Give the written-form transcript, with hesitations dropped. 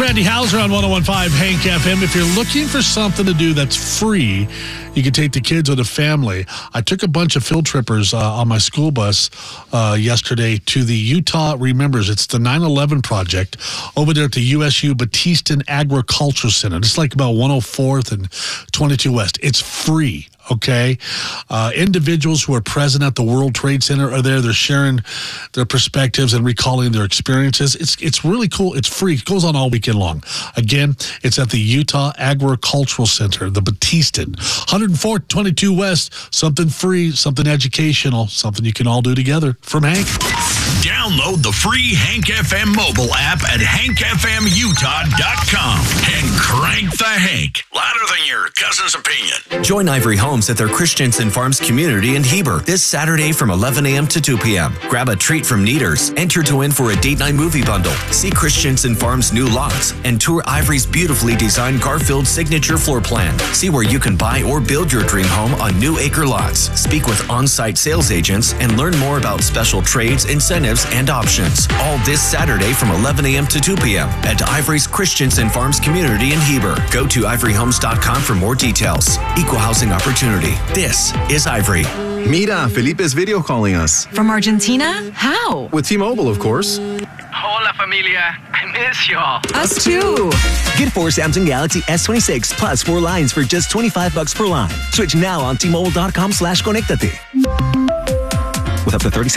Randy Hauser on 101.5 Hank FM. If you're looking for something to do that's free, you can take the kids or the family. I took a bunch of field trippers on my school bus yesterday to the Utah Remembers. It's the 9/11 project over there at the USU Batistan Agriculture Center. It's like about 104th and 22 West. It's free. Okay. Individuals who are present at the World Trade Center are there. They're sharing their perspectives and recalling their experiences. It's really cool. It's free. It goes on all weekend long. Again, it's at the Utah Agricultural Center, the Batistan. 104th, 22 West. Something free, something educational, something you can all do together. From Hank. Download the free Hank FM mobile app at hankfmutah.com and crank the Hank. Louder than your cousin's opinion. Join Ivory Homes at their Christensen Farms community in Heber this Saturday from 11 a.m. to 2 p.m. Grab a treat from Kneaders, enter to win for a date night movie bundle, see Christensen Farms' new lots, and tour Ivory's beautifully designed Garfield signature floor plan. See where you can buy or build your dream home on new acre lots. Speak with on-site sales agents and learn more about special trades, incentives, and options. All this Saturday from 11 a.m. to 2 p.m. at Ivory's Christensen Farms community in Heber. Go to ivoryhomes.com for more details. Equal housing opportunity. This is Ivory. Mira, Felipe is video calling us. From Argentina? How? With T-Mobile, of course. Hola, familia. I miss y'all. Us too. Get 4 Samsung Galaxy S26 plus 4 lines for just $25 per line. Switch now on T-Mobile.com/conectate. With up to 36